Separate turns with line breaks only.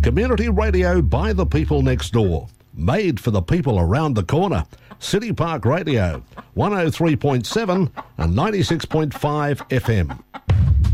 Community radio by the people next door. Made for the people around the corner. City Park Radio, 103.7 and 96.5 FM.